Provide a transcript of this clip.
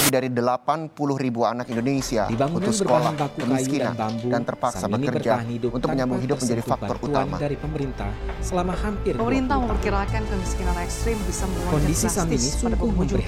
lebih dari 80.000 anak Indonesia putus sekolah, kemiskinan, dan terpaksa bekerja untuk menyambung hidup menjadi faktor utama. Dari pemerintah selama hampir 20 Pemerintah tahun. memperkirakan kemiskinan ekstrim bisa melonjak Kondisi Sam ini drastis pada sungguh penghujung